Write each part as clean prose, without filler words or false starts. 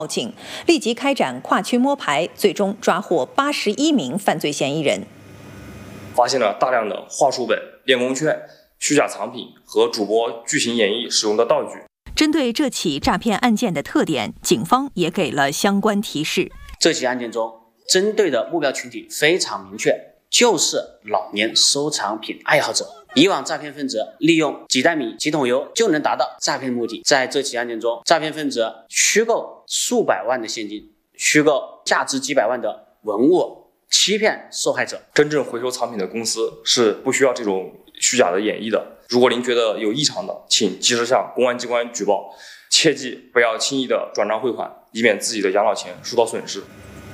报警，立即开展跨区摸排，最终抓获81名犯罪嫌疑人。 发现了大量的话术本、练功券、虚假藏品和主播剧情演绎使用的道具。 针对这起诈骗案件的特点，警方也给了相关提示。 这起案件中，针对的目标群体非常明确，就是老年收藏品爱好者。以往诈骗分子利用几袋米、几桶油就能达到诈骗目的，在这起案件中，诈骗分子虚构数百万的现金，虚构价值几百万的文物，欺骗受害者。 真正回收藏品的公司是不需要这种虚假的演绎的。如果您觉得有异常的，请及时向公安机关举报，切记不要轻易的转账汇款，以免自己的养老钱受到损失。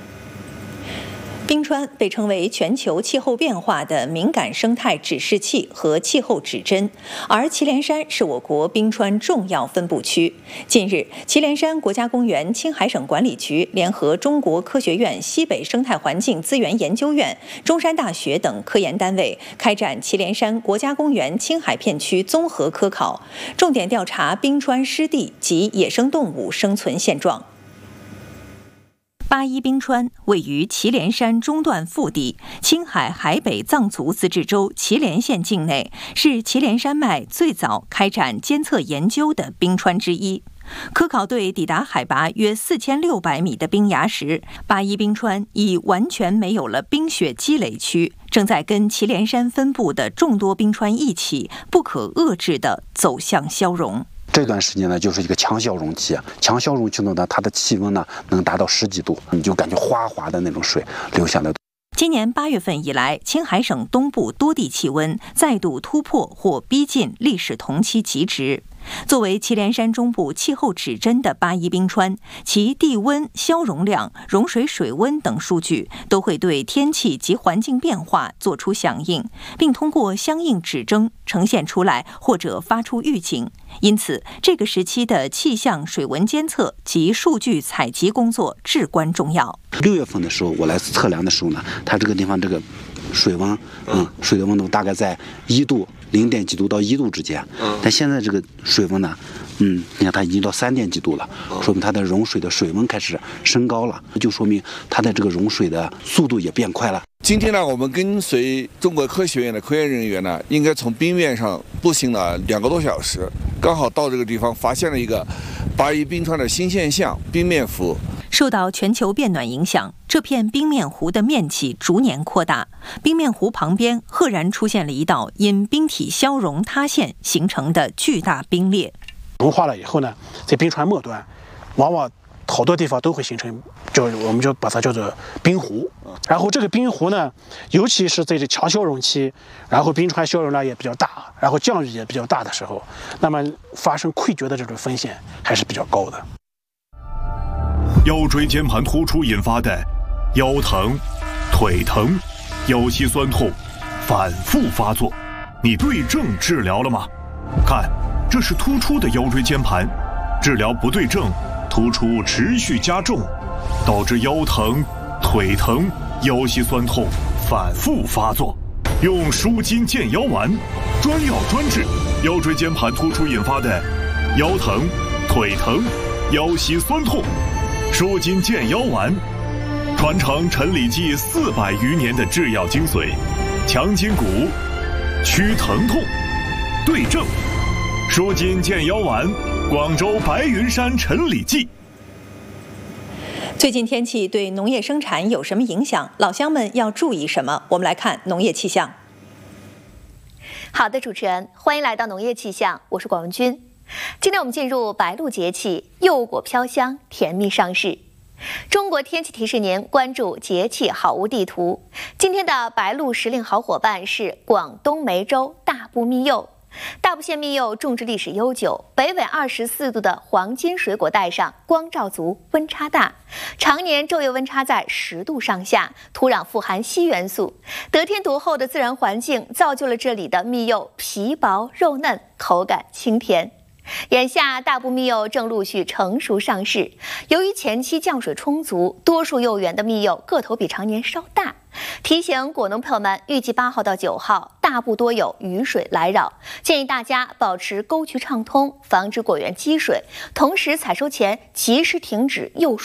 冰川被称为全球气候变化的敏感生态指示器和气候指针，而祁连山是我国冰川重要分布区。近日，祁连山国家公园青海省管理局联合中国科学院西北生态环境资源研究院、中山大学等科研单位开展祁连山国家公园青海片区综合科考，重点调查冰川湿地及野生动物生存现状。81冰川位于祁连山中段腹地，青海海北藏族自治州祁连县境内，是祁连山脉最早开展监测研究的冰川之一。科考队抵达海拔约4600米的冰崖时，81冰川已完全没有了冰雪积累区，正在跟祁连山分布的众多冰川一起不可遏制地走向消融。 这段时间呢，就是一个强消融期。强消融期呢，它的气温呢能达到10几度，你就感觉哗哗的那种水流下来。 今年8月份以来，青海省东部多地气温再度突破或逼近历史同期极值。作为祁连山中部气候指针的81冰川，其地温、消融量、融水水温等数据都会对天气及环境变化做出响应，并通过相应指征呈现出来或者发出预警。因此，这个时期的气象水文监测及数据采集工作至关重要。 6月份的时候，我来测量的时候呢，它这个地方这个水温，水的温度大概在1度。0点几度到1度之间，但现在这个水温呢，你看它已经到3点几度了，说明它的融水的水温开始升高了，就说明它的这个融水的速度也变快了。 今天呢，我们跟随中国科学院的科研人员呢，应该从冰面上步行了2个多小时，刚好到这个地方发现了一个81冰川的新现象——冰面湖。 受到全球变暖影响，这片冰面湖的面积逐年扩大。冰面湖旁边赫然出现了一道因冰体消融塌陷形成的巨大冰裂。 融化了以后呢，在冰川末端，往往好多地方都会形成，我们就把它叫做冰湖。然后这个冰湖呢，尤其是在这强消融期，然后冰川消融量也比较大，然后降雨也比较大的时候，那么发生溃决的这种风险还是比较高的。 腰椎间盘突出引发的腰疼、腿疼、腰膝酸痛反复发作，你对症治疗了吗？看，这是突出的腰椎间盘，治疗不对症，突出持续加重，导致腰疼、腿疼、腰膝酸痛反复发作。用舒筋健腰丸，专药专治腰椎间盘突出引发的腰疼、腿疼、腰膝酸痛。舒筋健腰丸，传承陈李济400余年的制药精髓，强筋骨，祛疼痛，对症。舒筋健腰丸，广州白云山陈李济。 最近天气对农业生产有什么影响？老乡们要注意什么？我们来看农业气象。 好的，主持人，欢迎来到农业气象，我是广文君。今天我们进入白露节气，柚果飘香，甜蜜上市。中国天气提示您关注节气好物地图。今天的白露时令好伙伴是广东梅州大部蜜柚。大部县蜜柚种植历史悠久，北纬24度的黄金水果带上，光照足，温差大，常年昼夜温差在10度上下，土壤富含硒元素，得天独厚的自然环境造就了这里的蜜柚皮薄肉嫩，口感清甜。眼下大部蜜柚正陆续成熟上市，由于前期降水充足，多数柚园的蜜柚个头比常年稍大。提醒果农朋友们，预计8号到9号大部多有雨水来扰，建议大家保持沟渠畅通，防止果园积水，同时采收前及时停止柚树